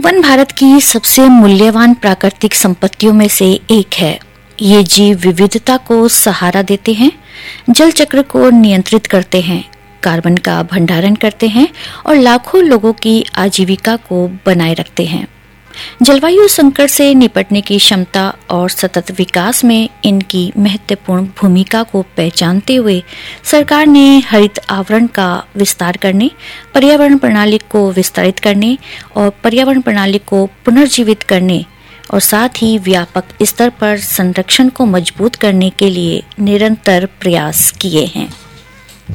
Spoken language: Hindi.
वन भारत की सबसे मूल्यवान प्राकृतिक संपत्तियों में से एक है। ये जीव विविधता को सहारा देते हैं, जल चक्र को नियंत्रित करते हैं, कार्बन का भंडारण करते हैं और लाखों लोगों की आजीविका को बनाए रखते हैं। जलवायु संकट से निपटने की क्षमता और सतत विकास में इनकी महत्वपूर्ण भूमिका को पहचानते हुए सरकार ने हरित आवरण का विस्तार करने, पर्यावरण प्रणाली को विस्तारित करने और पर्यावरण प्रणाली को पुनर्जीवित करने और साथ ही व्यापक स्तर पर संरक्षण को मजबूत करने के लिए निरंतर प्रयास किए हैं।